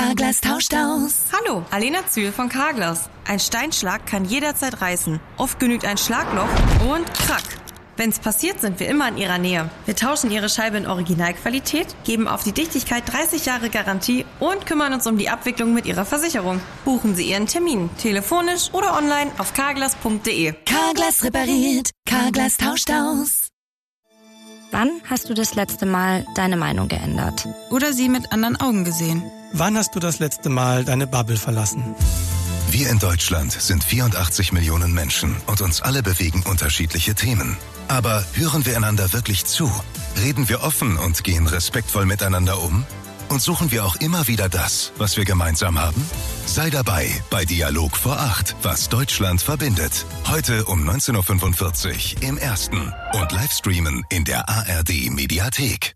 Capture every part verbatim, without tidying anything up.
Carglass tauscht aus. Hallo, Alena Zühl von Carglass. Ein Steinschlag kann jederzeit reißen. Oft genügt ein Schlagloch und krack. Wenn's passiert, sind wir immer in Ihrer Nähe. Wir tauschen Ihre Scheibe in Originalqualität, geben auf die Dichtigkeit dreißig Jahre Garantie und kümmern uns um die Abwicklung mit Ihrer Versicherung. Buchen Sie Ihren Termin, telefonisch oder online auf carglass punkt de. Carglass repariert, Carglass tauscht aus. Wann hast du das letzte Mal deine Meinung geändert? Oder sie mit anderen Augen gesehen? Wann hast du das letzte Mal deine Bubble verlassen? Wir in Deutschland sind vierundachtzig Millionen Menschen und uns alle bewegen unterschiedliche Themen. Aber hören wir einander wirklich zu? Reden wir offen und gehen respektvoll miteinander um? Und suchen wir auch immer wieder das, was wir gemeinsam haben? Sei dabei bei Dialog vor acht, was Deutschland verbindet. Heute um neunzehn Uhr fünfundvierzig im Ersten und Livestreamen in der A R D-Mediathek.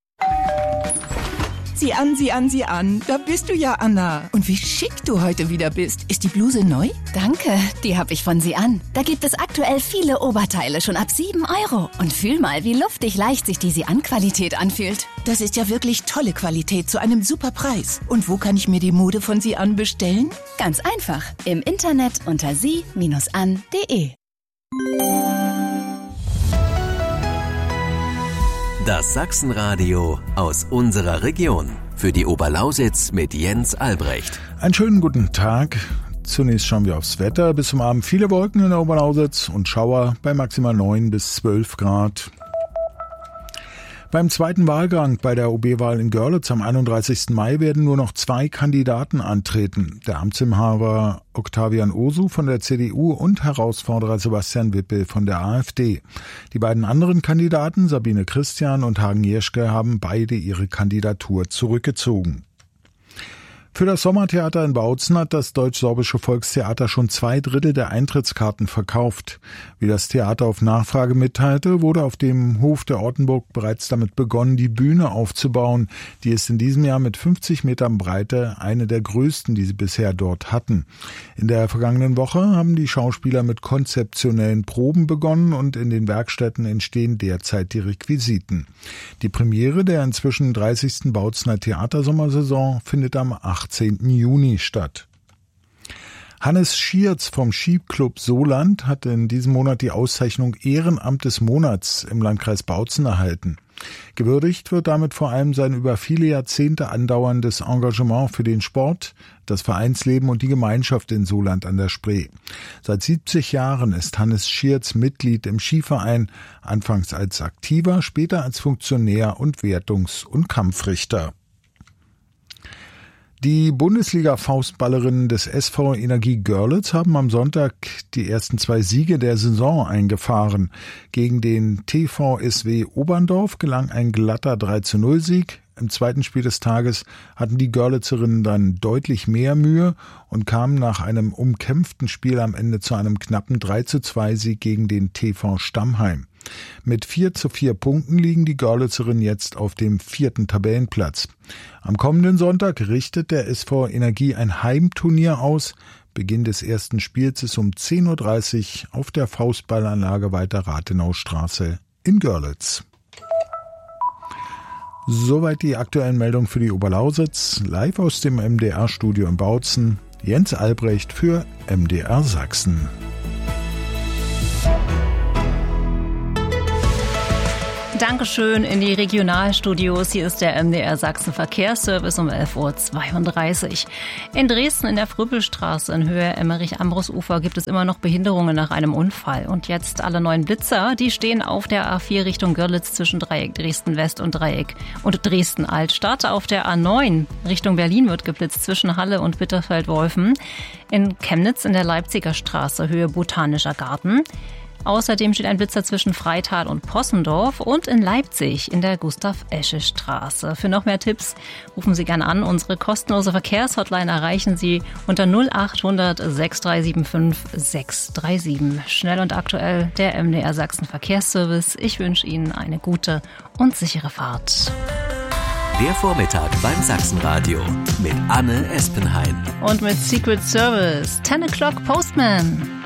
Sieh an, sieh an, sieh an. Da bist du ja, Anna. Und wie schick du heute wieder bist. Ist die Bluse neu? Danke, die habe ich von Sie an. Da gibt es aktuell viele Oberteile schon ab sieben Euro. Und fühl mal, wie luftig leicht sich die Sie-an-Qualität anfühlt. Das ist ja wirklich tolle Qualität zu einem super Preis. Und wo kann ich mir die Mode von Sie an bestellen? Ganz einfach. Im Internet unter sie an punkt de. Das Sachsenradio aus unserer Region. Für die Oberlausitz mit Jens Albrecht. Einen schönen guten Tag. Zunächst schauen wir aufs Wetter. Bis zum Abend viele Wolken in der Oberlausitz und Schauer bei maximal neun bis zwölf Grad. Beim zweiten Wahlgang bei der O B-Wahl in Görlitz am einunddreißigsten Mai werden nur noch zwei Kandidaten antreten. Der Amtsinhaber Octavian Osu von der C D U und Herausforderer Sebastian Wippel von der AfD. Die beiden anderen Kandidaten, Sabine Christian und Hagen Jeschke, haben beide ihre Kandidatur zurückgezogen. Für das Sommertheater in Bautzen hat das Deutsch-Sorbische Volkstheater schon zwei Drittel der Eintrittskarten verkauft. Wie das Theater auf Nachfrage mitteilte, wurde auf dem Hof der Ortenburg bereits damit begonnen, die Bühne aufzubauen. Die ist in diesem Jahr mit fünfzig Metern Breite eine der größten, die sie bisher dort hatten. In der vergangenen Woche haben die Schauspieler mit konzeptionellen Proben begonnen und in den Werkstätten entstehen derzeit die Requisiten. Die Premiere der inzwischen dreißigsten Bautzener Theatersommersaison findet am achtzehnten Juni statt. Hannes Schierz vom Skiclub Soland hat in diesem Monat die Auszeichnung Ehrenamt des Monats im Landkreis Bautzen erhalten. Gewürdigt wird damit vor allem sein über viele Jahrzehnte andauerndes Engagement für den Sport, das Vereinsleben und die Gemeinschaft in Soland an der Spree. Seit siebzig Jahren ist Hannes Schierz Mitglied im Skiverein, anfangs als Aktiver, später als Funktionär und Wertungs- und Kampfrichter. Die Bundesliga-Faustballerinnen des S V Energie Görlitz haben am Sonntag die ersten zwei Siege der Saison eingefahren. Gegen den T V S W Oberndorf gelang ein glatter drei zu null Sieg. Im zweiten Spiel des Tages hatten die Görlitzerinnen dann deutlich mehr Mühe und kamen nach einem umkämpften Spiel am Ende zu einem knappen drei zu zwei Sieg gegen den T V Stammheim. Mit vier zu vier Punkten liegen die Görlitzerinnen jetzt auf dem vierten Tabellenplatz. Am kommenden Sonntag richtet der S V Energie ein Heimturnier aus. Beginn des ersten Spiels ist um zehn Uhr dreißig auf der Faustballanlage Walter Rathenaustraße in Görlitz. Soweit die aktuellen Meldungen für die Oberlausitz. Live aus dem M D R-Studio in Bautzen. Jens Albrecht für M D R Sachsen. Dankeschön in die Regionalstudios. Hier ist der M D R Sachsen Verkehrsservice um elf Uhr zweiunddreißig. In Dresden in der Fröbelstraße in Höhe Emmerich-Ambros-Ufer gibt es immer noch Behinderungen nach einem Unfall. Und jetzt alle neuen Blitzer, die stehen auf der A vier Richtung Görlitz zwischen Dreieck Dresden-West und Dreieck und Dresden-Altstadt. Auf der A neun Richtung Berlin wird geblitzt zwischen Halle und Bitterfeld-Wolfen. In Chemnitz in der Leipziger Straße Höhe Botanischer Garten. Außerdem steht ein Blitzer zwischen Freital und Possendorf und in Leipzig in der Gustav-Esche-Straße. Für noch mehr Tipps rufen Sie gerne an. Unsere kostenlose Verkehrshotline erreichen Sie unter null acht hundert sechs drei sieben fünf sechs drei sieben. Schnell und aktuell der M D R Sachsen Verkehrsservice. Ich wünsche Ihnen eine gute und sichere Fahrt. Der Vormittag beim Sachsenradio mit Anne Espenhain. Und mit Secret Service, ten o'clock Postman.